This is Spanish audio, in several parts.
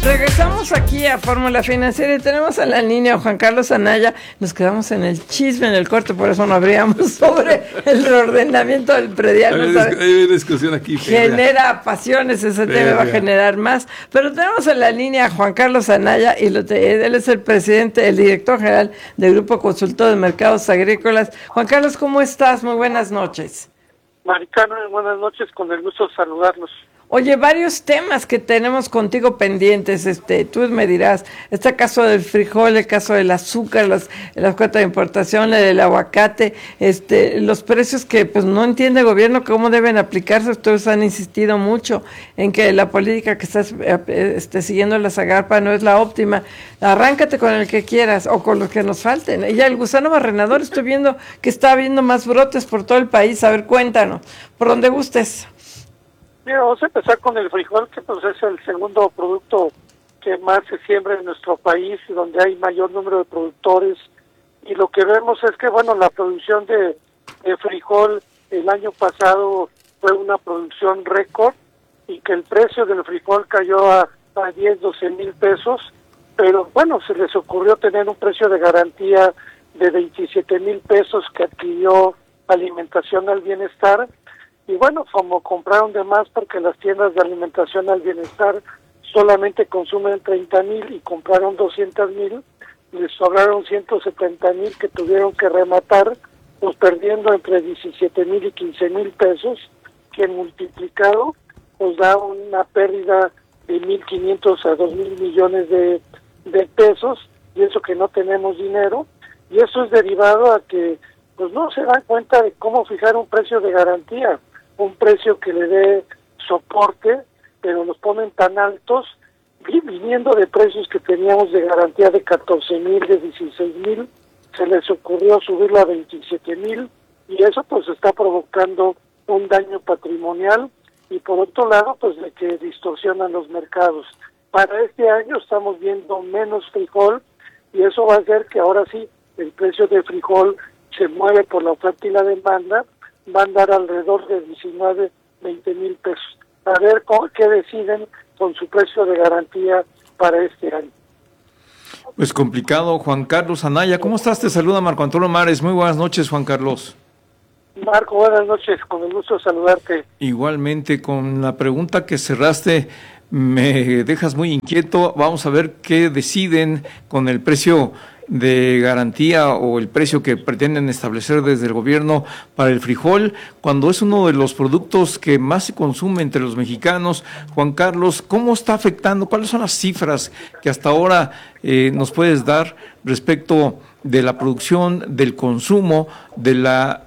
Regresamos aquí a Fórmula Financiera y tenemos a la línea a Juan Carlos Anaya. Nos quedamos en el chisme, en el corte, por eso no abríamos sobre el reordenamiento del predial. Hay discusión aquí. Genera pasiones, ese tema va a generar más. Pero tenemos en la línea a Juan Carlos Anaya y él es el presidente, el director general del Grupo Consultor de Mercados Agrícolas. Juan Carlos, ¿cómo estás? Muy buenas noches. Maricarmen, buenas noches, con el gusto de saludarlos. Oye, varios temas que tenemos contigo pendientes, tú me dirás, este caso del frijol, el caso del azúcar, las cuotas de importación, el aguacate, los precios que pues no entiende el gobierno cómo deben aplicarse. Ustedes han insistido mucho en que la política que estás siguiendo la Zagarpa no es la óptima. Arráncate con el que quieras o con los que nos falten. Y ya el gusano barrenador, estoy viendo que está habiendo más brotes por todo el país. A ver, cuéntanos, por donde gustes. Mira, vamos a empezar con el frijol, que pues es el segundo producto que más se siembra en nuestro país y donde hay mayor número de productores. Y lo que vemos es que, bueno, la producción de frijol el año pasado fue una producción récord y que el precio del frijol cayó a 10, 12 mil pesos, pero bueno, se les ocurrió tener un precio de garantía de 27 mil pesos que adquirió Alimentación al Bienestar. Y bueno, como compraron de más porque las tiendas de Alimentación al Bienestar solamente consumen 30,000 y compraron 200,000, les sobraron 170,000 que tuvieron que rematar, pues perdiendo entre 17,000 y 15,000 pesos, que multiplicado pues da una pérdida de 1,500 a 2,000 millones de pesos, y eso que no tenemos dinero, y eso es derivado a que pues no se dan cuenta de cómo fijar un precio de garantía, un precio que le dé soporte, pero los ponen tan altos, viniendo de precios que teníamos de garantía de 14,000, de 16,000, se les ocurrió subirlo a 27,000, y eso pues está provocando un daño patrimonial, y por otro lado pues de que distorsionan los mercados. Para este año estamos viendo menos frijol, y eso va a hacer que ahora sí el precio de frijol se mueve por la oferta y la demanda, va a andar alrededor de 19, 20 mil pesos. A ver qué deciden con su precio de garantía para este año. Pues complicado, Juan Carlos Anaya. ¿Cómo estás? Te saluda Marco Antonio Mares. Muy buenas noches, Juan Carlos. Marco, buenas noches. Con el gusto de saludarte. Igualmente, con la pregunta que cerraste, me dejas muy inquieto. Vamos a ver qué deciden con el precio de garantía o el precio que pretenden establecer desde el gobierno para el frijol, cuando es uno de los productos que más se consume entre los mexicanos. Juan Carlos, ¿cómo está afectando? ¿Cuáles son las cifras que hasta ahora nos puedes dar respecto de la producción, del consumo, de la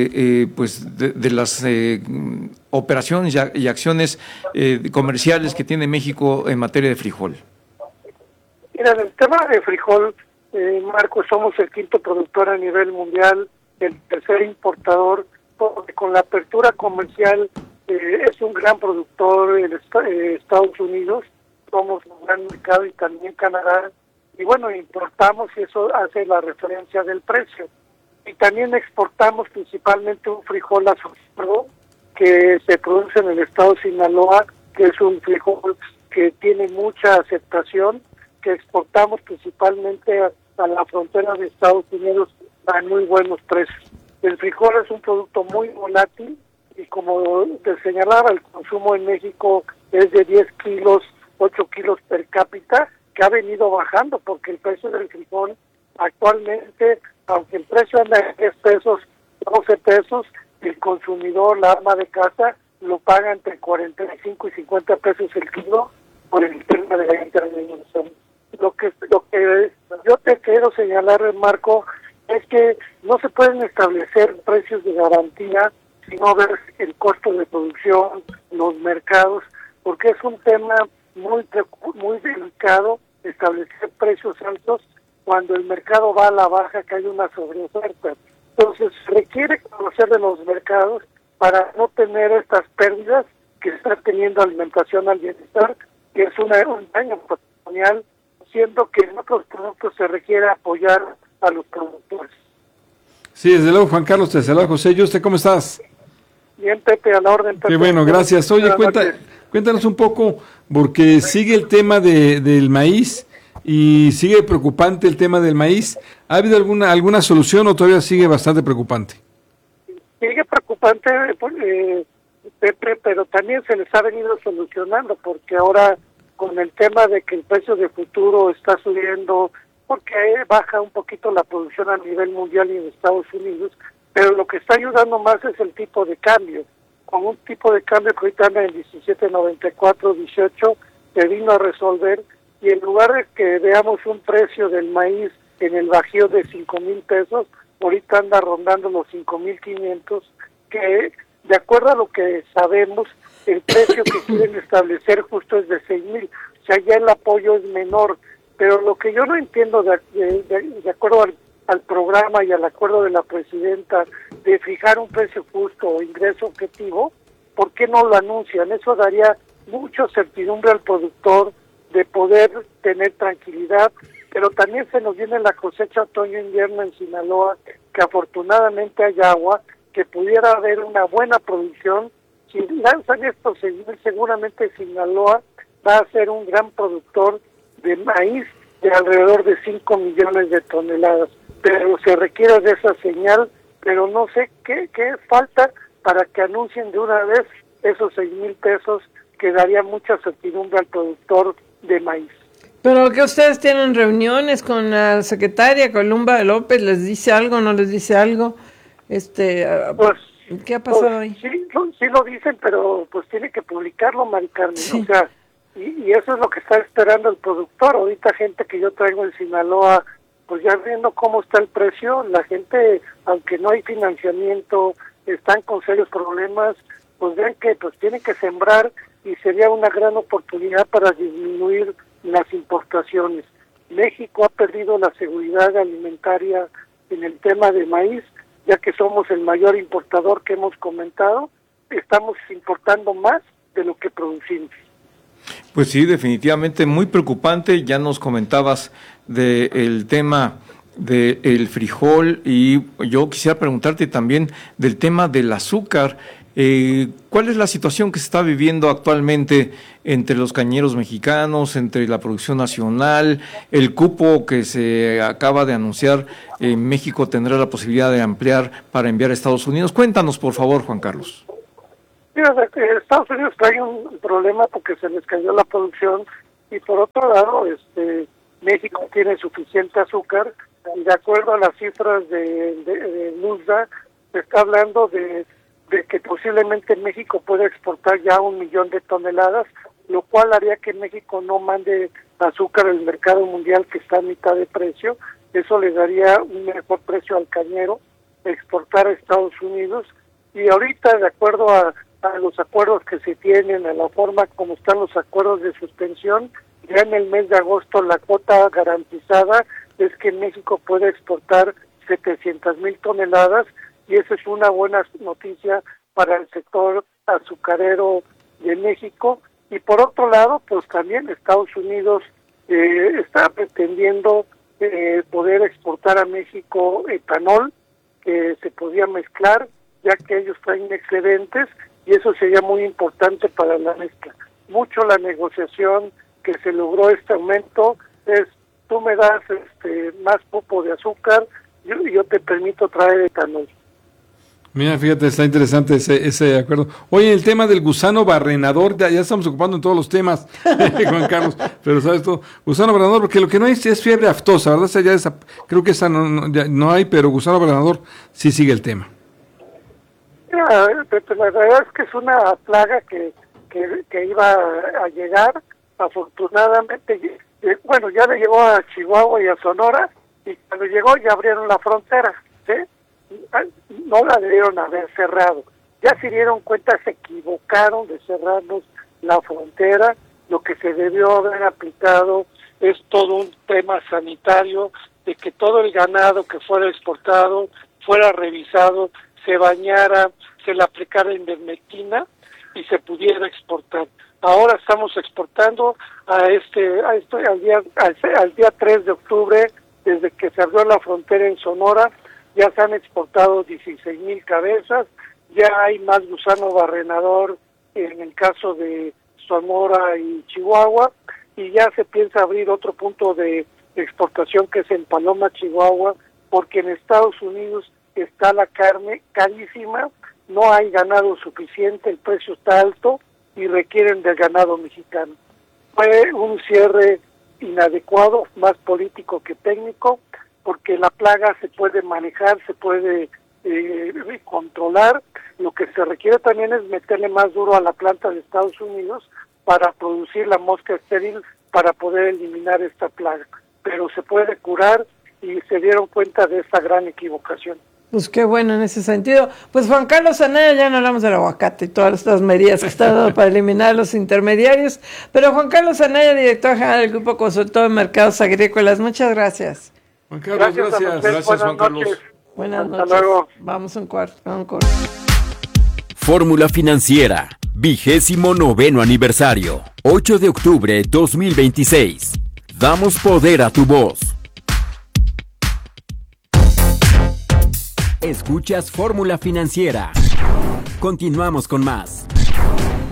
de las operaciones y acciones comerciales que tiene México en materia de frijol? Mira, en el tema de frijol, Marco, somos el quinto productor a nivel mundial, el tercer importador, porque con la apertura comercial es un gran productor en Estados Unidos, somos un gran mercado, y también Canadá, y bueno, importamos y eso hace la referencia del precio. Y también exportamos principalmente un frijol azul que se produce en el estado de Sinaloa, que es un frijol que tiene mucha aceptación, que exportamos principalmente a la frontera de Estados Unidos a muy buenos precios. El frijol es un producto muy volátil y, como te señalaba, el consumo en México es de 10 kilos, 8 kilos per cápita, que ha venido bajando porque el precio del frijol actualmente, aunque el precio anda en 10 pesos, 12 pesos, el consumidor, la ama de casa, lo paga entre 45 y 50 pesos el kilo por el tema de la intervención. Lo que yo te quiero señalar, Marco, es que no se pueden establecer precios de garantía si no ver el costo de producción, los mercados, porque es un tema muy delicado establecer precios altos cuando el mercado va a la baja, que hay una sobreoferta. Entonces requiere conocer de los mercados para no tener estas pérdidas que está teniendo Alimentación al Bienestar, que es un daño patrimonial, siendo que en otros productos se requiere apoyar a los productores. Sí, desde luego, Juan Carlos, te saluda José. ¿Y usted cómo estás? Bien, Pepe, a la orden. Pepe. Qué bueno, gracias. Oye, Cuéntanos un poco, porque sigue el tema del maíz y sigue preocupante el tema del maíz. ¿Ha habido alguna solución o todavía sigue bastante preocupante? Sigue preocupante, Pepe, pero también se les ha venido solucionando, porque ahora con el tema de que el precio de futuro está subiendo, porque baja un poquito la producción a nivel mundial y en Estados Unidos, pero lo que está ayudando más es el tipo de cambio. Con un tipo de cambio que ahorita anda en 17.94, 18, se vino a resolver, y en lugar de que veamos un precio del maíz en el Bajío de 5,000 pesos, ahorita anda rondando los 5,500, que de acuerdo a lo que sabemos, el precio que quieren establecer justo es de 6,000, o sea, ya el apoyo es menor, pero lo que yo no entiendo de acuerdo al programa y al acuerdo de la presidenta de fijar un precio justo o ingreso objetivo, ¿por qué no lo anuncian? Eso daría mucha certidumbre al productor de poder tener tranquilidad, pero también se nos viene la cosecha otoño-invierno en Sinaloa, que afortunadamente hay agua, que pudiera haber una buena producción. Si lanzan estos 6,000, seguramente Sinaloa va a ser un gran productor de maíz de alrededor de 5 millones de toneladas, pero se requiere de esa señal, pero no sé qué falta para que anuncien de una vez esos 6,000 pesos, que daría mucha certidumbre al productor de maíz. Pero que ustedes tienen reuniones con la secretaria Columba López, ¿les dice algo, no les dice algo? Pues, ¿qué ha pasado ahí? Sí lo dicen, pero pues tiene que publicarlo, Mari Carmen, sí. O sea, y eso es lo que está esperando el productor. Ahorita gente que yo traigo en Sinaloa, pues ya viendo cómo está el precio, la gente, aunque no hay financiamiento, están con serios problemas, pues ven que pues tienen que sembrar, y sería una gran oportunidad para disminuir las importaciones. México ha perdido la seguridad alimentaria en el tema de maíz, ya que somos el mayor importador que hemos comentado, estamos importando más de lo que producimos. Pues sí, definitivamente muy preocupante. Ya nos comentabas del tema del frijol, y yo quisiera preguntarte también del tema del azúcar. ¿Cuál es la situación que se está viviendo actualmente entre los cañeros mexicanos, entre la producción nacional, el cupo que se acaba de anunciar? México tendrá la posibilidad de ampliar para enviar a Estados Unidos. Cuéntanos, por favor, Juan Carlos. Mira, Estados Unidos trae un problema porque se les cayó la producción, y por otro lado, México tiene suficiente azúcar, y de acuerdo a las cifras de NUSDA, se está hablando de que posiblemente México pueda exportar ya 1 millón de toneladas, lo cual haría que México no mande azúcar al mercado mundial, que está a mitad de precio. Eso le daría un mejor precio al cañero, exportar a Estados Unidos. Y ahorita, de acuerdo a los acuerdos que se tienen, a la forma como están los acuerdos de suspensión, ya en el mes de agosto la cuota garantizada es que México puede exportar 700,000 toneladas, y eso es una buena noticia para el sector azucarero de México. Y por otro lado, pues también Estados Unidos está pretendiendo poder exportar a México etanol, que se podía mezclar, ya que ellos traen excedentes, y eso sería muy importante para la mezcla. Mucho la negociación que se logró este aumento es: tú me das más poco de azúcar, yo te permito traer etanol. Mira, fíjate, está interesante ese acuerdo. Oye, el tema del gusano barrenador, ya estamos ocupando en todos los temas, Juan Carlos, pero sabes todo, gusano barrenador, porque lo que no hay es fiebre aftosa, ¿verdad? Creo que esa no hay, pero gusano barrenador sí sigue el tema. Mira, la verdad es que es una plaga que iba a llegar. Afortunadamente, bueno, ya le llegó a Chihuahua y a Sonora, y cuando llegó ya abrieron la frontera, ¿sí? No la debieron haber cerrado. Ya se dieron cuenta, se equivocaron de cerrarnos la frontera. Lo que se debió haber aplicado es todo un tema sanitario, de que todo el ganado que fuera exportado fuera revisado, se bañara, se le aplicara ivermectina y se pudiera exportar. Ahora estamos exportando al día 3 de octubre, desde que se abrió la frontera en Sonora, ya se han exportado 16,000 cabezas, ya hay más gusano barrenador en el caso de Sonora y Chihuahua, y ya se piensa abrir otro punto de exportación que es en Paloma, Chihuahua, porque en Estados Unidos está la carne carísima, no hay ganado suficiente, el precio está alto y requieren del ganado mexicano. Fue un cierre inadecuado, más político que técnico, porque la plaga se puede manejar, se puede controlar. Lo que se requiere también es meterle más duro a la planta de Estados Unidos para producir la mosca estéril para poder eliminar esta plaga. Pero se puede curar y se dieron cuenta de esta gran equivocación. Pues qué bueno en ese sentido. Pues Juan Carlos Anaya, ya no hablamos del aguacate y todas estas medidas que están dando para eliminar los intermediarios, pero Juan Carlos Anaya, director general del Grupo Consultor de Mercados Agrícolas, muchas gracias. Juan Carlos, gracias. Gracias, Juan Carlos. Buenas Hasta noches. luego. Vamos a un corte. Fórmula Financiera, 29º aniversario, 8 de octubre 2026. Damos poder a tu voz. Escuchas Fórmula Financiera. Continuamos con más.